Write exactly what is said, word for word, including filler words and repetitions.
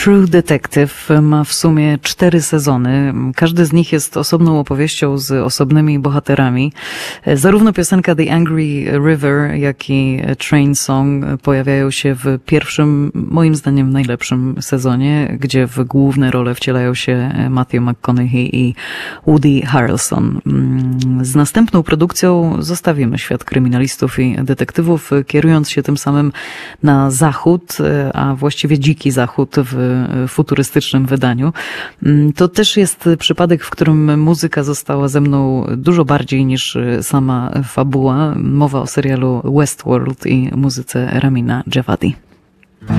True Detective ma w sumie cztery sezony. Każdy z nich jest osobną opowieścią z osobnymi bohaterami. Zarówno piosenka The Angry River, jak i Train Song pojawiają się w pierwszym, moim zdaniem najlepszym sezonie, gdzie w główne role wcielają się Matthew McConaughey i Woody Harrelson. Z następną produkcją zostawimy świat kryminalistów i detektywów, kierując się tym samym na zachód, a właściwie dziki zachód w futurystycznym wydaniu. To też jest przypadek, w którym muzyka została ze mną dużo bardziej niż sama fabuła. Mowa o serialu Westworld i muzyce Ramina Djawadi.